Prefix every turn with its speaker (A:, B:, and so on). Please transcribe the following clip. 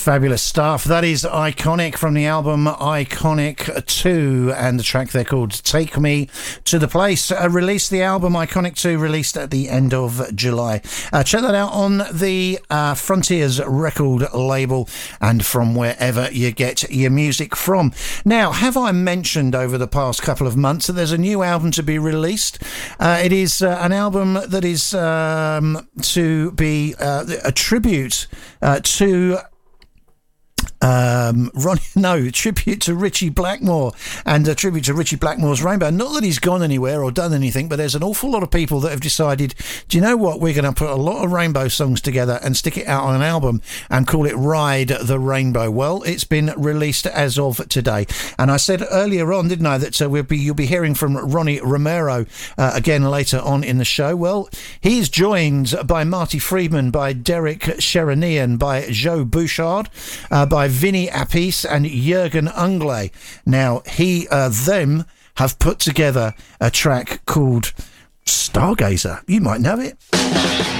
A: Fabulous stuff. That is Iconic from the album Iconic 2, and the track they're called Take Me to the Place. Released the album Iconic 2, released at the end of July. Check that out on the Frontiers record label and from wherever you get your music from. Now, have I mentioned over the past couple of months that there's a new album to be released? It is an album that is to be a tribute to tribute to Richie Blackmore, and a tribute to Richie Blackmore's Rainbow. Not that he's gone anywhere or done anything, but there's an awful lot of people that have decided, do you know what, we're going to put a lot of Rainbow songs together and stick it out on an album and call it Ride the Rainbow. Well, it's been released as of today, and I said earlier on, didn't I, that you'll be hearing from Ronnie Romero again later on in the show. Well, he's joined by Marty Friedman, by Derek Sherinian, by Joe Bouchard, by Vinny Appice and Jürgen Ungle. Now, them have put together a track called Stargazer. You might know it.